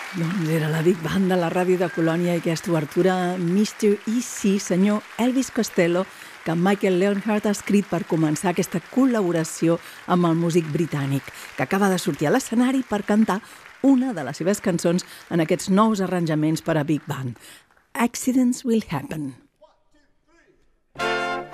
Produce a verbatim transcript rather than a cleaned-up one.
Doncs era la Big Band de la ràdio de Colònia i aquesta obertura mister Easy, senyor Elvis Costello, que Michael Leonhard ha escrit per començar aquesta col·laboració amb el músic britànic, que acaba de sortir a l'escenari per cantar una de les seves cançons en aquests nous arranjaments per a Big Band. Accidents Will Happen.